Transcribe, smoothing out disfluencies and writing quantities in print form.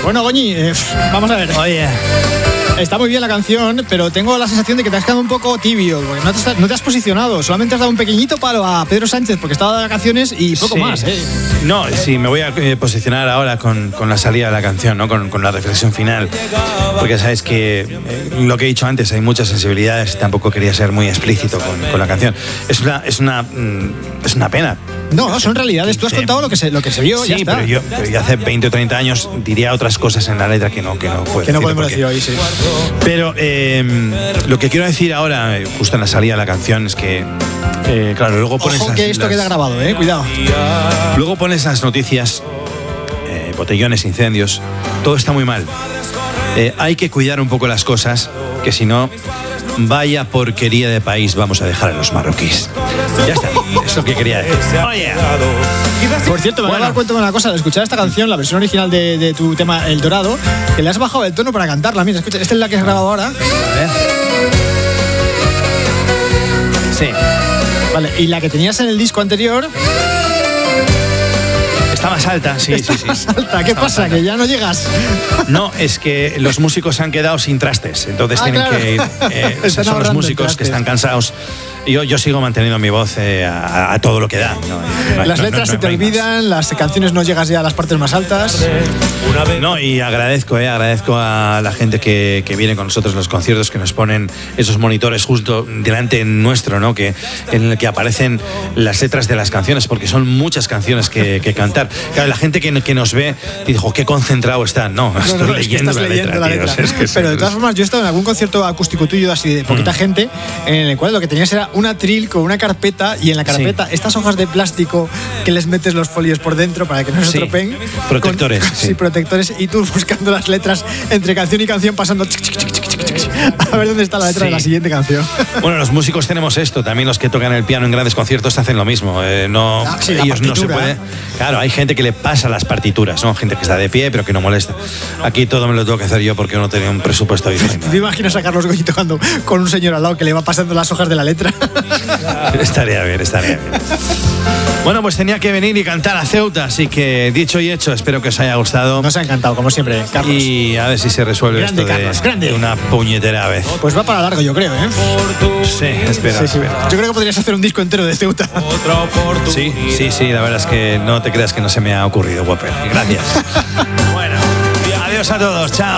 Bueno, Goñi, vamos a ver. Oye, está muy bien la canción, pero tengo la sensación de que te has quedado un poco tibio, porque no te has posicionado. Solamente has dado un pequeñito palo a Pedro Sánchez porque estaba de vacaciones y poco sí. más, ¿eh? No, sí, me voy a posicionar ahora con la salida de la canción, ¿no? Con la reflexión final. Porque sabes que lo que he dicho antes, hay muchas sensibilidades, tampoco quería ser muy explícito con la canción. Es una pena. No, son realidades. Tú has contado lo que se vio, sí, ya está. Pero yo hace 20 o 30 años diría otras cosas en la letra que no podemos decir hoy, sí. Pero lo que quiero decir ahora, justo en la salida de la canción, es que, claro, luego pones... Ojo que esto queda grabado, cuidado. Luego pones las noticias, botellones, incendios, todo está muy mal. Hay que cuidar un poco las cosas, que si no, vaya porquería de país vamos a dejar a los marroquíes. Ya está, es lo que quería decir. Oye. Por cierto, me voy a dar cuenta de una cosa. Al escuchar esta canción, la versión original de tu tema El Dorado, que le has bajado el tono para cantarla. Mira, escucha, esta es la que has grabado ahora. A ver. Sí. Vale, y la que tenías en el disco anterior... Está más alta, sí. Más alta. ¿Qué pasa? ¿Que ya no llegas? No, es que los músicos se han quedado sin trastes, entonces tienen que ir. Son los músicos que están cansados. Yo sigo manteniendo mi voz a todo lo que da. Las letras se te olvidan, las canciones no llegas ya a las partes más altas. No, y agradezco a la gente que viene con nosotros en los conciertos, que nos ponen esos monitores justo delante nuestro, ¿no? En el que aparecen las letras de las canciones, porque son muchas canciones que cantar. Claro, la gente que nos ve dijo, qué concentrado están. No, estoy leyendo la letra. Pero de todas formas, yo he estado en algún concierto acústico tuyo así de poquita gente, en el cual lo que tenías era un atril con una carpeta, y en la carpeta estas hojas de plástico que les metes los folios por dentro para que no se estropeen. Protectores. Sí, protectores, y tú buscando las letras entre canción y canción, pasando a ver dónde está la letra de la siguiente canción. Bueno, los músicos tenemos esto, también los que tocan el piano en grandes conciertos hacen lo mismo. Ellos no se puede. Claro, hay gente que le pasa las partituras, ¿no? Gente que está de pie pero que no molesta. Aquí todo me lo tengo que hacer yo porque no tenía un presupuesto diferente. ¿Te imaginas a Carlos Goñi tocando con un señor al lado que le va pasando las hojas de la letra? Estaría bien. Bueno, pues tenía que venir y cantar a Ceuta, así que dicho y hecho, espero que os haya gustado. Nos ha encantado, como siempre, Carlos. Y a ver si se resuelve grande, esto Carlos, de una puñetera vez. Pues va para largo, yo creo, ¿eh? Sí, espera. Yo creo que podrías hacer un disco entero de Ceuta. Sí, la verdad es que no te creas que no se me ha ocurrido, Whopper. Gracias. Bueno, adiós a todos, chao.